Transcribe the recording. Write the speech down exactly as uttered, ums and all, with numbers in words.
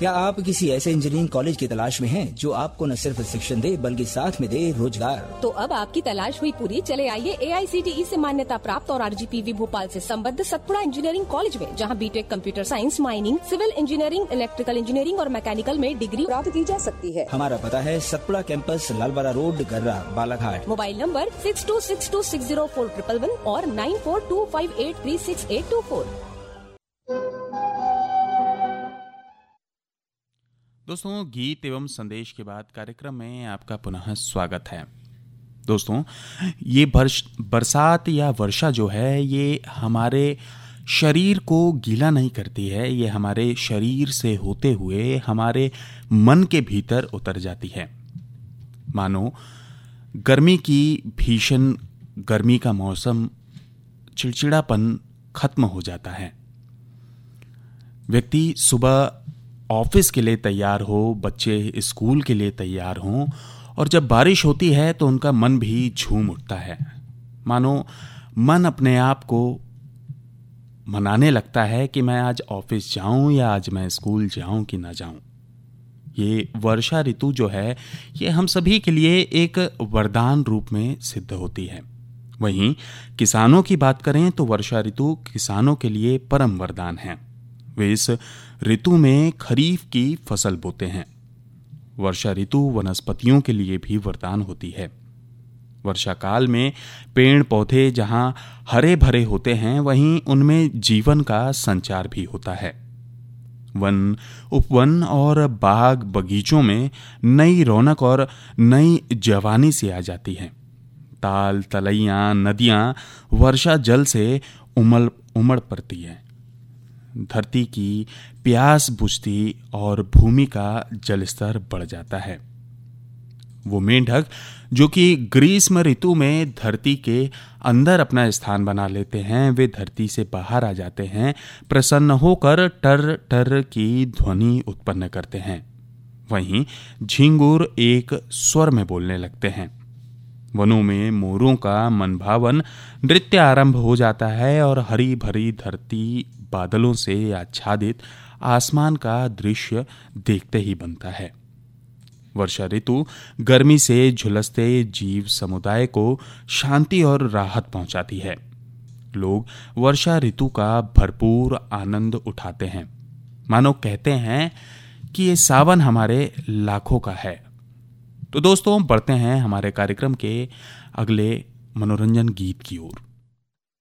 क्या आप किसी ऐसे इंजीनियरिंग कॉलेज की तलाश में हैं जो आपको न सिर्फ शिक्षण दे बल्कि साथ में दे रोजगार? तो अब आपकी तलाश हुई पूरी। चले आइए ए आई सी टी ई से मान्यता प्राप्त और R G P V Bhopal से संबद्ध सतपुड़ा इंजीनियरिंग कॉलेज में, जहां BTech computer science, mining, civil engineering, electrical engineering और मैकेनिकल में डिग्री प्राप्त की जा सकती है। हमारा पता है सतपुड़ा कैंपस, लालबारा रोड, गर्रा, Balaghat. Mobile number six to six to six zero four triple one और nine four to five eight three six eight to four. दोस्तों, गीत एवं संदेश के बाद कार्यक्रम में आपका पुनः स्वागत है। दोस्तों, ये बरस बरसात या वर्षा जो है ये हमारे शरीर को गीला नहीं करती है, ये हमारे शरीर से होते हुए हमारे मन के भीतर उतर जाती है। मानो गर्मी की भीषण गर्मी का मौसम, चिड़चिड़ापन खत्म हो जाता है। व्यक्ति सुबह ऑफिस के लिए तैयार हो, बच्चे स्कूल के लिए तैयार हों, और जब बारिश होती है तो उनका मन भी झूम उठता है। मानो मन अपने आप को मनाने लगता है कि मैं आज ऑफिस जाऊं या आज मैं स्कूल जाऊं कि ना जाऊं। ये वर्षा ऋतु जो है ये हम सभी के लिए एक वरदान रूप में सिद्ध होती है। वहीं किसानों की बात करें तो वर्षा ऋतु किसानों के लिए परम वरदान है। वे इस ऋतु में खरीफ की फसल बोते हैं। वर्षा ऋतु वनस्पतियों के लिए भी वरदान होती है। वर्षा काल में पेड़ पौधे जहां हरे भरे होते हैं, वहीं उनमें जीवन का संचार भी होता है। वन, उपवन और बाग बगीचों में नई रौनक और नई जवानी से आ जाती है। ताल, तलैया, नदियां वर्षा जल से उमड़ उमड़ पड़ती हैं। धरती की प्यास बुझती और भूमि का जलस्तर बढ़ जाता है। वो मेंढक जो कि ग्रीष्म ऋतु में धरती के अंदर अपना स्थान बना लेते हैं, वे धरती से बाहर आ जाते हैं, प्रसन्न होकर टर टर की ध्वनि उत्पन्न करते हैं। वहीं झिंगुर एक स्वर में बोलने लगते हैं। वनों में मोरों का मनभावन नृत्य आरंभ हो जाता है और हरी भरी धरती बादलों से आच्छादित आसमान का दृश्य देखते ही बनता है। वर्षा ऋतु गर्मी से झुलसते जीव समुदाय को शांति और राहत पहुंचाती है। लोग वर्षा ऋतु का भरपूर आनंद उठाते हैं। मानो कहते हैं कि ये सावन हमारे लाखों का है। तो दोस्तों, बढ़ते हैं हमारे कार्यक्रम के अगले मनोरंजन गीत की ओर।